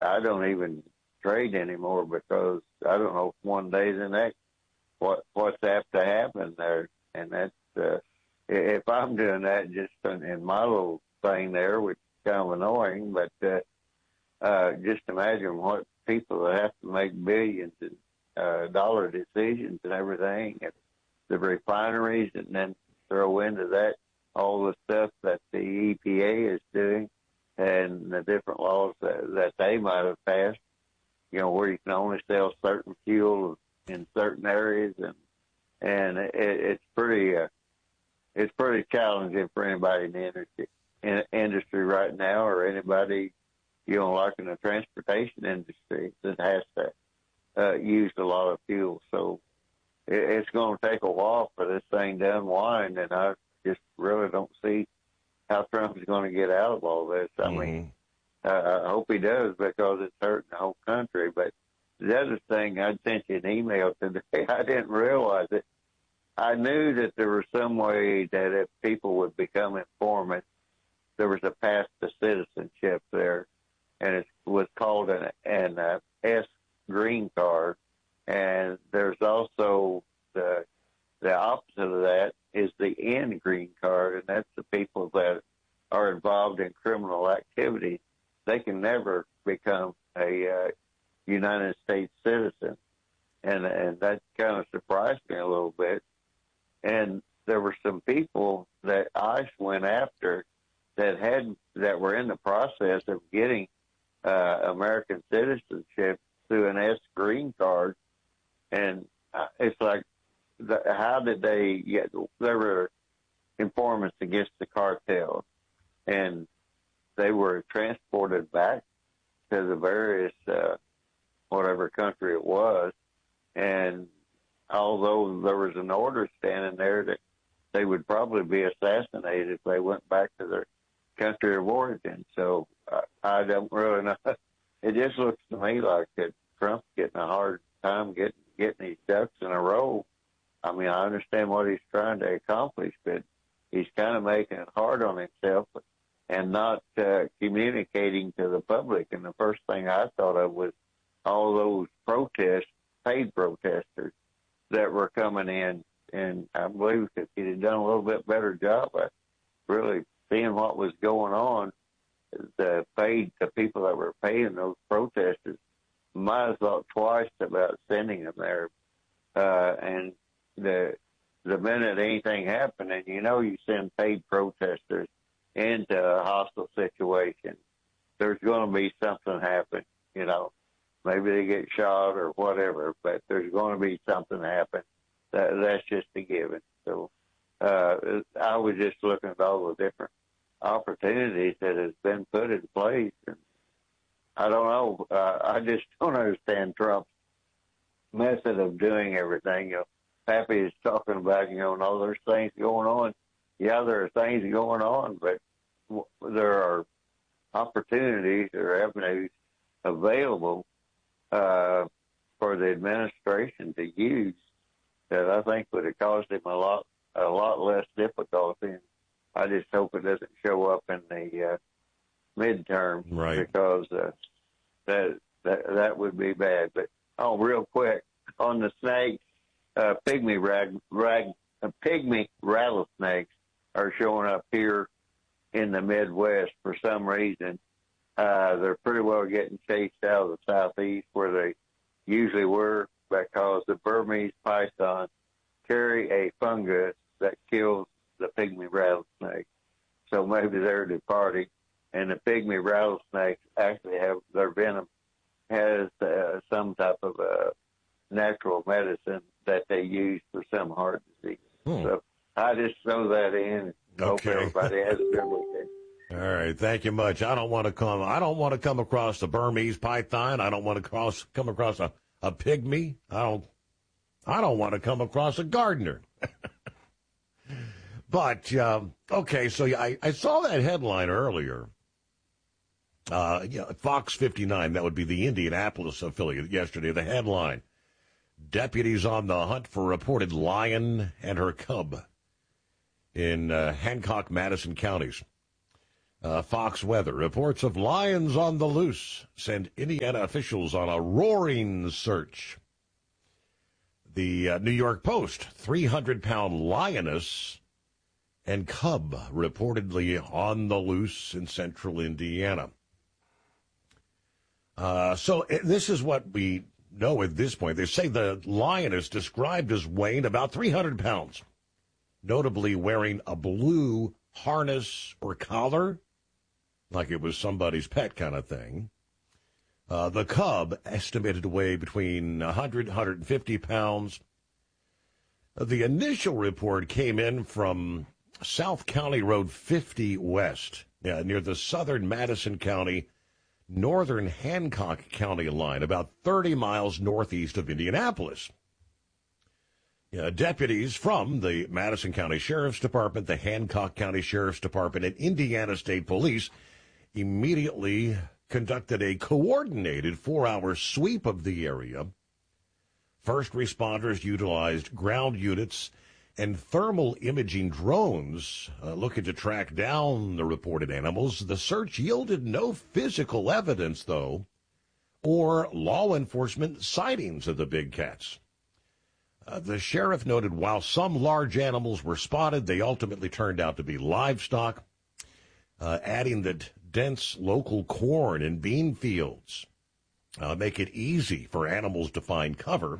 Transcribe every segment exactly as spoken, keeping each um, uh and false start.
I don't even trade anymore because I don't know if one day the next what what's apt to happen there. And that's uh, if I'm doing that just in, in my little thing there, which is kind of annoying, but uh, uh, just imagine what people that have to make billions and uh, dollar decisions and everything, and the refineries, and then throw into that all the stuff that the E P A is doing and the different laws that, that they might have passed, you know, where you can only sell certain fuel in certain areas, and and it, it's pretty uh, it's pretty challenging for anybody in the industry, in, industry right now, or anybody, you know, like in the transportation industry that has to uh, use a lot of fuel. So it, it's going to take a while for this thing to unwind, and I just really don't see how Trump is going to get out of all this. I mm-hmm. mean, uh, I hope he does, because it's hurting the whole country. But the other thing, I sent you an email today. I didn't realize it. I knew that there was some way that if people would become informants, there was a path to citizenship there, and it was called an, an uh, S green card. And there's also the the opposite of that is the N green card, and that's the people that are involved in criminal activity. They can never become a uh, United States citizen, and and that kind of surprised me a little bit. And there were some people that ICE went after that had that were in the process of getting uh, American citizenship through an S green card, and uh, it's like, the, how did they get? There were informants against the cartel, and they were transported back to the various uh, whatever country it was, and although there was an order standing there that they would probably be assassinated if they went back to their country of origin. So uh, I don't really know. It just looks to me like that Trump's getting a hard time getting getting his ducks in a row. I mean, I understand what he's trying to accomplish, but he's kind of making it hard on himself and not uh, communicating to the public. And the first thing I thought of was all those protests, paid protesters that were coming in. And I believe if he'd have done a little bit better job at really seeing what was going on, the paid the people that were paying those protesters might have thought twice about sending them there. Uh, and the the minute anything happened, and you know you send paid protesters into a hostile situation, there's going to be something happen. You know, maybe they get shot or whatever, but there's going to be something happen. That, that's just a given. So uh, I was just looking at all the different opportunities that has been put in place, and I don't know. Uh, I just don't understand Trump's method of doing everything. You know, Pappy is talking about, you know, no, there's things going on. Yeah, there are things going on, but w- there are opportunities or avenues available uh, for the administration to use that I think would have caused him a lot, a lot less difficulty. And I just hope it doesn't show up in the uh, midterm, right? Because uh, that that that would be bad. But oh, real quick on the snakes, uh, pygmy rag, rag, uh, pygmy rattlesnakes are showing up here in the Midwest for some reason. Uh, they're pretty well getting chased out of the southeast where they usually were, because the Burmese python carry a fungus that kills the pygmy rattlesnake. So maybe they're departing, and the pygmy rattlesnakes actually have their venom has uh, some type of uh, natural medicine that they use for some heart disease. Hmm. So I just throw that in. And okay. Hope everybody has a good weekend. All right, thank you much. I don't want to come. I don't want to come across the Burmese python. I don't want to cross come across a, a pygmy. I don't. I don't want to come across a gardener. But um, okay, so I, I saw that headline earlier. Uh, yeah, Fox fifty-nine. That would be the Indianapolis affiliate. Yesterday, the headline: Deputies on the hunt for reported lion and her cub in uh, Hancock, Madison counties. Uh, Fox Weather reports of lions on the loose send Indiana officials on a roaring search. The uh, New York Post, three hundred pound lioness and cub reportedly on the loose in central Indiana. Uh, so uh, this is what we know at this point. They say the lioness described as weighing about three hundred pounds, notably wearing a blue harness or collar, like it was somebody's pet kind of thing. Uh, the cub estimated to weigh between one hundred, one hundred fifty pounds. Uh, the initial report came in from South County Road fifty West, yeah, near the southern Madison County, northern Hancock County line, about thirty miles northeast of Indianapolis. Yeah, deputies from the Madison County Sheriff's Department, the Hancock County Sheriff's Department, and Indiana State Police immediately conducted a coordinated four-hour sweep of the area. First responders utilized ground units and thermal imaging drones uh, looking to track down the reported animals. The search yielded no physical evidence, though, or law enforcement sightings of the big cats. Uh, the sheriff noted while some large animals were spotted, they ultimately turned out to be livestock, uh, adding that dense local corn and bean fields uh, make it easy for animals to find cover.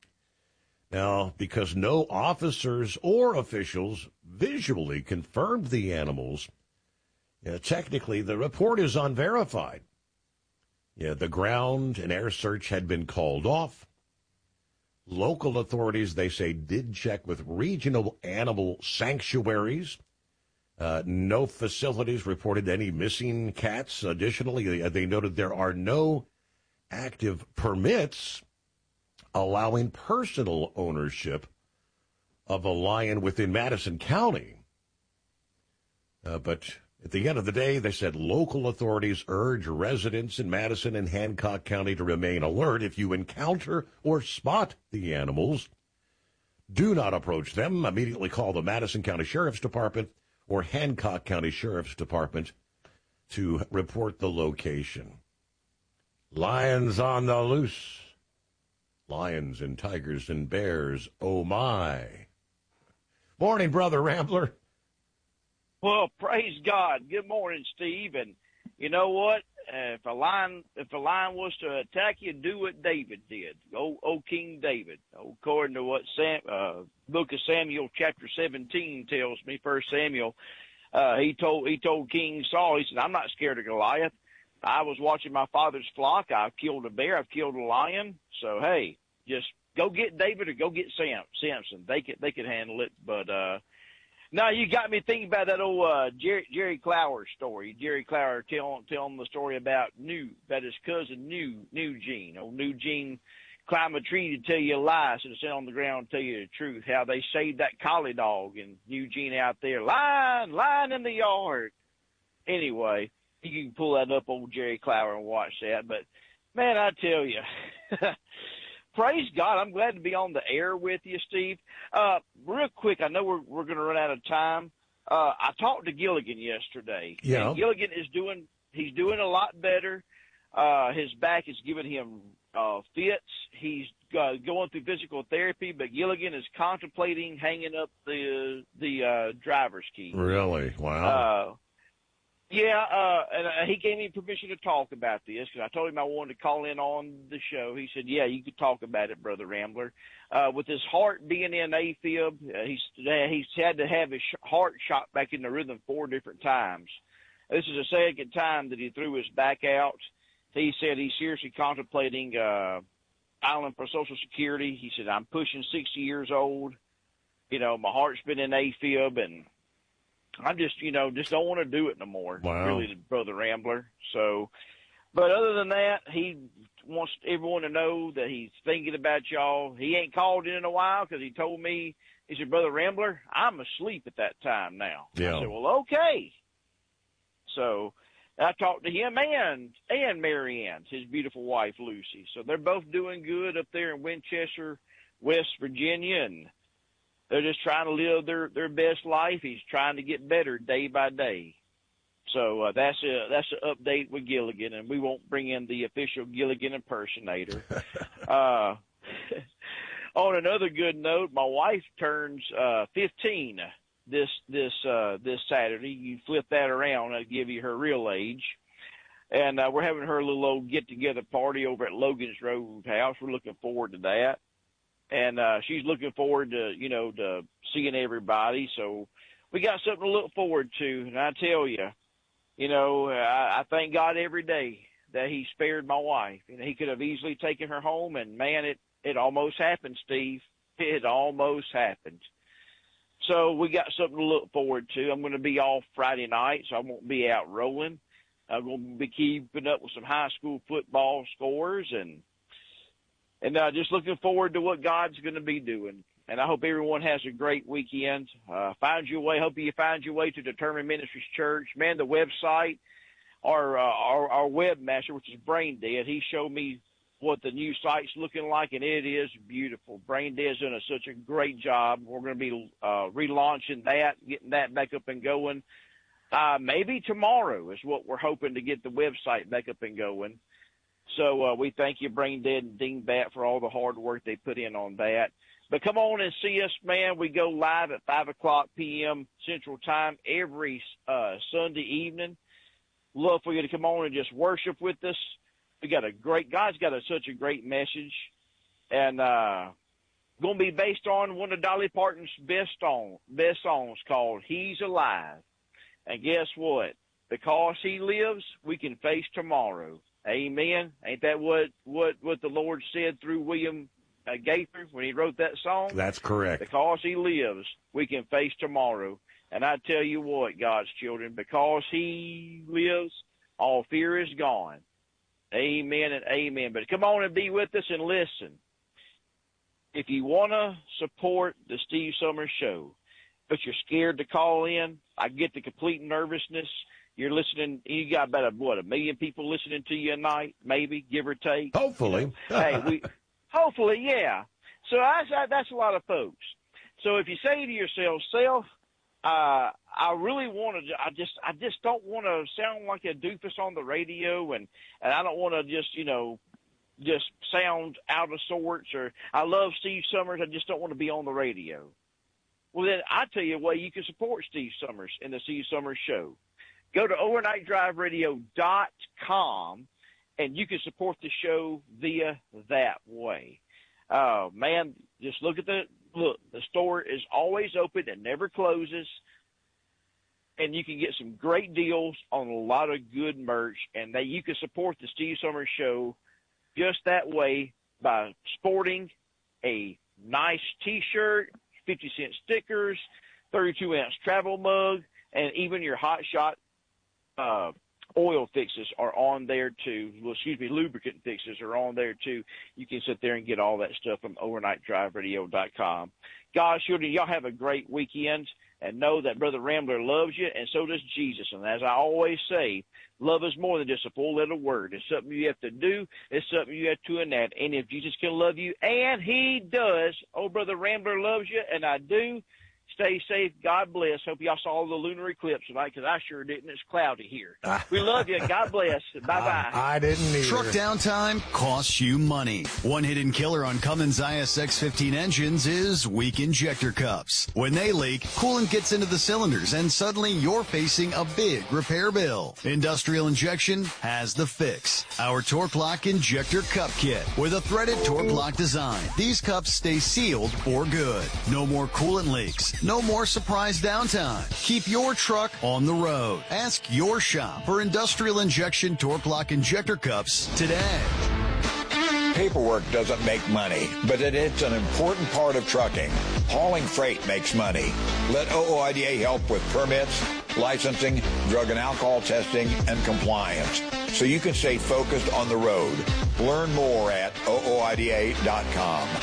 Now, because no officers or officials visually confirmed the animals, uh, technically the report is unverified. Yeah, the ground and air search had been called off. Local authorities, they say, did check with regional animal sanctuaries. Uh, no facilities reported any missing cats. Additionally, they noted there are no active permits allowing personal ownership of a lion within Madison County. Uh, but at the end of the day, they said local authorities urge residents in Madison and Hancock County to remain alert. If you encounter or spot the animals, do not approach them. Immediately call the Madison County Sheriff's Department or Hancock County Sheriff's Department to report the location. Lions on the loose. Lions and tigers and bears, oh my. Morning, Brother Rambler. Well, praise God. Good morning, Steve. And you know what? Uh, if a lion, if a lion was to attack you, do what David did. Oh, oh King David. According to what Sam, uh, Book of Samuel, chapter seventeen tells me, First Samuel, uh, he told he told King Saul, he said, "I'm not scared of Goliath. I was watching my father's flock. I've killed a bear. I've killed a lion. So hey, just go get David or go get Sam Samson. They could they could handle it." But uh, now you got me thinking about that old uh, Jerry, Jerry Clower story. Jerry Clower telling telling the story about New, that his cousin New New Gene. Old New Gene climbed a tree to tell you a lie, so to sit on the ground and tell you the truth. How they saved that collie dog, and New Gene out there lying, lying in the yard. Anyway, you can pull that up, old Jerry Clower, and watch that. But man, I tell you. Praise God. I'm glad to be on the air with you, Steve. Uh, real quick, I know we're, we're going to run out of time. Uh, I talked to Gilligan yesterday. Yeah. And Gilligan is doing, he's doing a lot better. Uh, his back is giving him, uh, fits. He's uh, going through physical therapy, but Gilligan is contemplating hanging up the, the, uh, driver's key. Really? Wow. Uh, Yeah, uh, and uh, he gave me permission to talk about this because I told him I wanted to call in on the show. He said, yeah, you could talk about it, Brother Rambler. Uh, with his heart being in AFib, uh, he's, he's had to have his sh- heart shot back into rhythm four different times. This is the second time that he threw his back out. He said he's seriously contemplating uh, filing for Social Security. He said, I'm pushing sixty years old. You know, my heart's been in AFib, and I just, you know, just don't want to do it no more, wow. really, Brother Rambler. So, but other than that, he wants everyone to know that he's thinking about y'all. He ain't called in in a while because he told me, he said, Brother Rambler, I'm asleep at that time now. Yeah. I said, well, okay. So I talked to him and, and Mary Ann, his beautiful wife, Lucy. So they're both doing good up there in Winchester, West Virginia, and they're just trying to live their, their best life. He's trying to get better day by day. So uh, that's a that's an update with Gilligan, and we won't bring in the official Gilligan impersonator. uh, on another good note, my wife turns uh, fifteen this this uh, this Saturday. You flip that around, I'll give you her real age. And uh, we're having her little old get-together party over at Logan's Roadhouse. We're looking forward to that. And uh, she's looking forward to, you know, to seeing everybody. So we got something to look forward to. And I tell you, you know, I, I thank God every day that he spared my wife. You know, he could have easily taken her home, and, man, it, it almost happened, Steve. It almost happened. So we got something to look forward to. I'm going to be off Friday night, so I won't be out rolling. I'm going to be keeping up with some high school football scores, and and uh, just looking forward to what God's going to be doing. And I hope everyone has a great weekend. Uh, find your way. Hope you find your way to Determined Ministries Church. Man, the website, our, uh, our, our webmaster, which is Brain Dead, he showed me what the new site's looking like, and it is beautiful. Brain Dead's done a, such a great job. We're going to be uh, relaunching that, getting that back up and going. Uh, maybe tomorrow is what we're hoping to get the website back up and going. So uh, we thank you, Brain Dead and Dean Bat, for all the hard work they put in on that. But come on and see us, man. We go live at five o'clock p.m. Central Time every uh, Sunday evening. Love for you to come on and just worship with us. We got a great, God's got a, such a great message. And uh, going to be based on one of Dolly Parton's best, song, best songs called He's Alive. And guess what? Because he lives, we can face tomorrow. Amen. Ain't that what, what, what the Lord said through William uh, Gaither when he wrote that song? That's correct. Because he lives, we can face tomorrow. And I tell you what, God's children, because he lives, all fear is gone. Amen and amen. But come on and be with us and listen. If you want to support the Steve Summers Show, but you're scared to call in, I get the complete nervousness. You're listening. You got about a, what, a million people listening to you a night, maybe, give or take. Hopefully. You know, hey, we hopefully, yeah. So I, that's a lot of folks. So if you say to yourself, self, uh, I really want to. I just, I just don't want to sound like a doofus on the radio, and and I don't want to just, you know, just sound out of sorts. Or I love Steve Summers. I just don't want to be on the radio. Well, then I tell you a way you can support Steve Summers and the Steve Summers Show. Go to overnight drive radio dot com, and you can support the show via that way. Uh, man, just look at the look. The store is always open and never closes, and you can get some great deals on a lot of good merch. And that you can support the Steve Summers Show just that way by sporting a nice T-shirt, fifty cent stickers, thirty-two ounce travel mug, and even your Hot Shot uh, oil fixes are on there too. Well, excuse me, lubricant fixes are on there too. You can sit there and get all that stuff from overnight drive radio dot com. God, children, y'all have a great weekend, and know that Brother Rambler loves you, and so does Jesus. And as I always say, love is more than just a four-letter word. It's something you have to do. It's something you have to enact. And if Jesus can love you, and he does, oh, Brother Rambler loves you, and I do, stay safe. God bless. Hope y'all saw the lunar eclipse tonight, because I sure didn't. It's cloudy here. We love you. God bless. Bye-bye. I, I didn't either. Truck downtime costs you money. One hidden killer on Cummins I S X fifteen engines is weak injector cups. When they leak, coolant gets into the cylinders, and suddenly you're facing a big repair bill. Industrial Injection has the fix. Our Torque Lock Injector Cup Kit with a threaded Torque Lock design. These cups stay sealed for good. No more coolant leaks. No more surprise downtime. Keep your truck on the road. Ask your shop for Industrial Injection Torque Lock Injector Cups today. Paperwork doesn't make money, but it is an important part of trucking. Hauling freight makes money. Let O O I D A help with permits, licensing, drug and alcohol testing, and compliance, so you can stay focused on the road. Learn more at O O I D A dot com.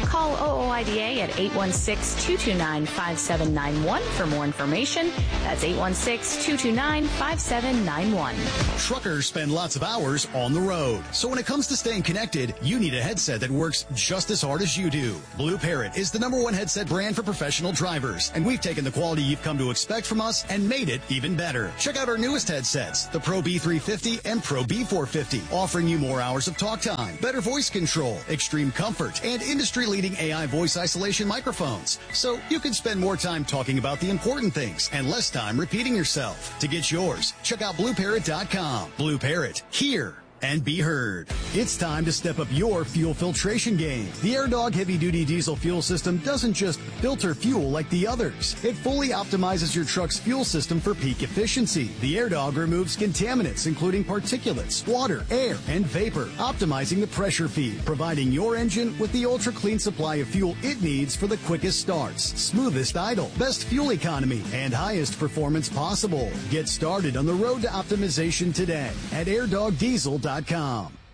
Call O O I D A at eight one six, two two nine, five seven nine one for more information. That's eight one six, two two nine, five seven nine one. Truckers spend lots of hours on the road. So when it comes to staying connected, you need a headset that works just as hard as you do. Blue Parrot is the number one headset brand for professional drivers, and we've taken the quality you've come to expect from us and made it even better. Check out our newest headsets, the Pro B three fifty and Pro B four fifty, offering you more hours of talk time, better voice control, extreme comfort, and industry-leading A I voice isolation microphones. So you can spend more time talking about the important things and less time repeating yourself. To get yours, check out blue parrot dot com. Blue Parrot, hear and be heard. It's time to step up your fuel filtration game. The AirDog heavy-duty diesel fuel system doesn't just filter fuel like the others. It fully optimizes your truck's fuel system for peak efficiency. The AirDog removes contaminants, including particulates, water, air, and vapor, optimizing the pressure feed, providing your engine with the ultra-clean supply of fuel it needs for the quickest starts, smoothest idle, best fuel economy, and highest performance possible. Get started on the road to optimization today at air dog diesel dot com.